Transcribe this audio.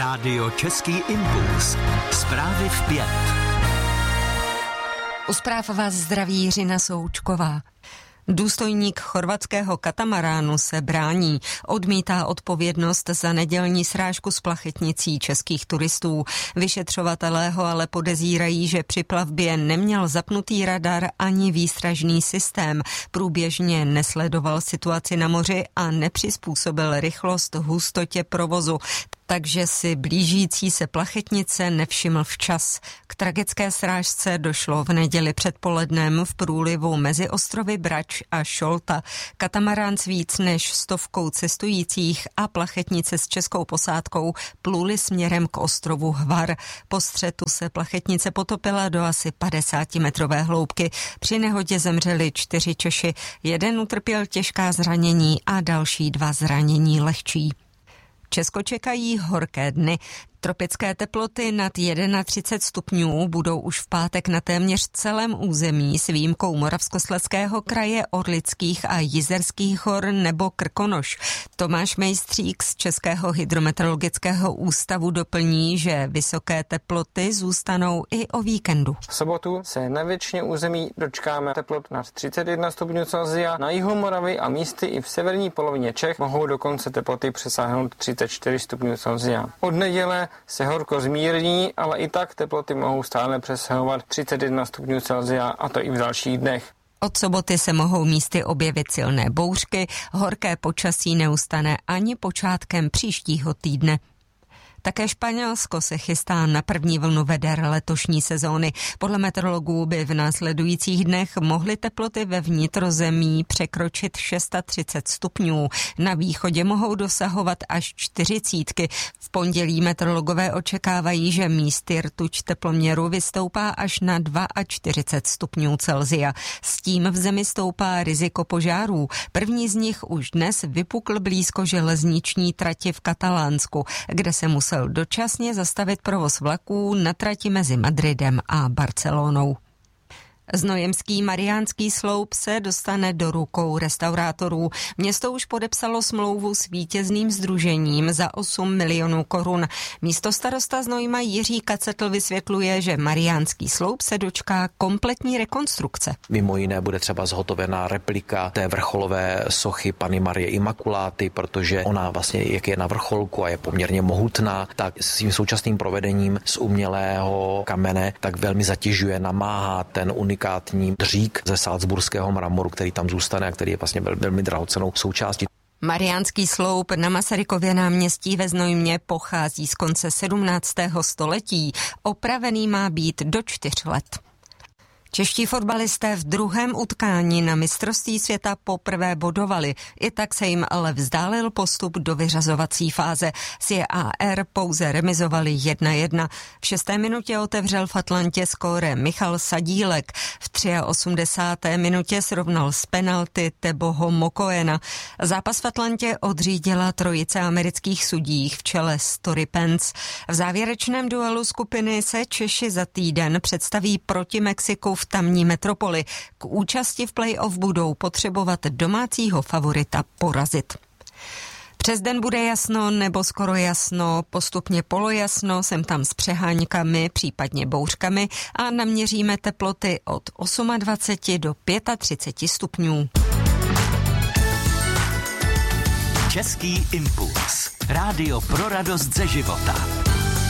Rádio Český impuls. Zprávy v 5. U zpráv vás zdraví Jiřina Součková. Důstojník chorvatského katamaránu se brání, odmítá odpovědnost za nedělní srážku s plachetnicí českých turistů. Vyšetřovatelé ho ale podezírají, že při plavbě neměl zapnutý radar ani výstražný systém, průběžně nesledoval situaci na moři a nepřizpůsobil rychlost hustotě provozu, takže si blížící se plachetnice nevšiml včas. K tragické srážce došlo v neděli předpolednem v průlivu mezi ostrovy Brač a Šolta. Katamarán s víc než 100 cestujících a plachetnice s českou posádkou pluli směrem k ostrovu Hvar. Po střetu se plachetnice potopila do asi 50metrové hloubky. Při nehodě zemřeli 4 Češi. Jeden utrpěl těžká zranění a další 2 zranění lehčí. Česko čekají horké dny. Tropické teploty nad 31 stupňů budou už v pátek na téměř celém území s výjimkou Moravskoslezského kraje, Orlických a Jizerských hor nebo Krkonoš. Tomáš Mejstřík z Českého hydrometeorologického ústavu doplní, že vysoké teploty zůstanou i o víkendu. V sobotu se na většině území dočkáme teplot nad 31 stupňů Celsia, na jihu Moravy a místy i v severní polovině Čech mohou dokonce teploty přesáhnout 34 stupňů Celsia. Od neděle se horko zmírní, ale i tak teploty mohou stále přesahovat 31 stupňů Celsia, a to i v dalších dnech. Od soboty se mohou místy objevit silné bouřky, horké počasí neustane ani počátkem příštího týdne. Také Španělsko se chystá na první vlnu veder letošní sezóny. Podle meteorologů by v následujících dnech mohly teploty ve vnitrozemí překročit 630 stupňů. Na východě mohou dosahovat až 40. V pondělí meteorologové očekávají, že místy rtuť teploměru vystoupá až na 42 stupňů Celsia. S tím v zemi stoupá riziko požárů. První z nich už dnes vypukl blízko železniční trati v Katalánsku, kde se musel dočasně zastavit provoz vlaků na trati mezi Madridem a Barcelonou. Znojemský Mariánský sloup se dostane do rukou restaurátorů. Město už podepsalo smlouvu s vítězným sdružením za 8 milionů korun. Místostarosta Znojma Jiří Kacetl vysvětluje, že Mariánský sloup se dočká kompletní rekonstrukce. Mimo jiné bude třeba zhotovena replika té vrcholové sochy Panny Marie Imakuláty, protože ona vlastně, jak je na vrcholku a je poměrně mohutná, tak svým současným provedením z umělého kamene tak velmi zatěžuje, namáhá ten unikátní dřík ze salzburského mramoru, který tam zůstane a který je vlastně velmi drahocennou součástí. Mariánský sloup na Masarykově náměstí ve Znojmě pochází z konce 17. století. Opravený má být do 4 let. Čeští fotbalisté v druhém utkání na mistrovství světa poprvé bodovali. I tak se jim ale vzdálil postup do vyřazovací fáze. S JAR pouze remizovali 1-1. V 6. minutě otevřel v Atlantě skóre Michal Sadílek. V 83. minutě srovnal z penalty Teboho Mokoena. Zápas v Atlantě odřídila trojice amerických sudí v čele s Tory Pence. V závěrečném duelu skupiny se Češi za týden představí proti Mexiku v tamní metropoli. K účasti v play-off budou potřebovat domácího favorita porazit. Přes den bude jasno nebo skoro jasno, postupně polojasno, sem tam s přeháňkami, případně bouřkami a naměříme teploty od 28 do 35 stupňů. Český impuls. Rádio pro radost ze života.